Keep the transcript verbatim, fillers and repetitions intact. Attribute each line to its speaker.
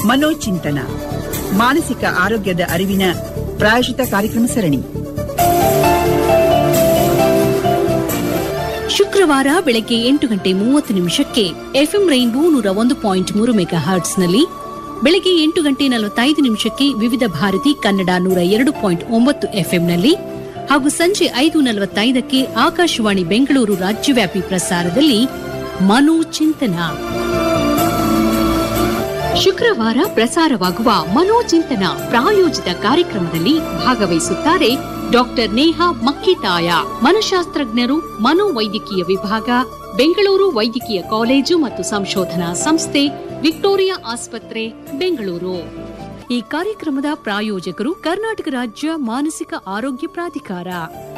Speaker 1: ಮನೋಚಿಂತನ ಮಾನಸಿಕ ಆರೋಗ್ಯದ ಅರಿವಿನ ಪ್ರಾಯೋಜಿತ ಕಾರ್ಯಕ್ರಮ ಸರಣಿ.
Speaker 2: ಶುಕ್ರವಾರ ಬೆಳಗ್ಗೆ ಎಂಟು ಗಂಟೆ ಮೂವತ್ತು ನಿಮಿಷಕ್ಕೆ ಎಫ್ಎಂ ರೈನ್ಬೋ ನೂರ ಒಂದು ಪಾಯಿಂಟ್ ಮೂರು ಮೆಗಾ ಹರ್ಟ್ಸ್ನಲ್ಲಿ, ಬೆಳಗ್ಗೆ ಎಂಟು ಗಂಟೆ ನಲವತ್ತೈದು ನಿಮಿಷಕ್ಕೆ ವಿವಿಧ ಭಾರತಿ ಕನ್ನಡ ನೂರ ಎರಡು ಪಾಯಿಂಟ್ ಒಂಬತ್ತು ಎಫ್ಎಂನಲ್ಲಿ ಹಾಗೂ ಸಂಜೆ ಐದು ನಲವತ್ತೈದಕ್ಕೆ ಆಕಾಶವಾಣಿ ಬೆಂಗಳೂರು ರಾಜ್ಯವ್ಯಾಪಿ ಪ್ರಸಾರದಲ್ಲಿ ಮನೋಚಿಂತನ. ಶುಕ್ರವಾರ ಪ್ರಸಾರವಾಗುವ ಮನೋಚಿಂತನ ಪ್ರಾಯೋಜಿತ ಕಾರ್ಯಕ್ರಮದಲ್ಲಿ ಭಾಗವಹಿಸುತ್ತಾರೆ ಡಾಕ್ಟರ್ ನೇಹಾ ಮಕ್ಕಿತಾಯ, ಮನಶಾಸ್ತ್ರಜ್ಞರು, ಮನೋವೈದ್ಯಕೀಯ ವಿಭಾಗ, ಬೆಂಗಳೂರು ವೈದ್ಯಕೀಯ ಕಾಲೇಜು ಮತ್ತು ಸಂಶೋಧನಾ ಸಂಸ್ಥೆ, ವಿಕ್ಟೋರಿಯಾ ಆಸ್ಪತ್ರೆ, ಬೆಂಗಳೂರು. ಈ ಕಾರ್ಯಕ್ರಮದ ಪ್ರಾಯೋಜಕರು ಕರ್ನಾಟಕ ರಾಜ್ಯ ಮಾನಸಿಕ ಆರೋಗ್ಯ ಪ್ರಾಧಿಕಾರ.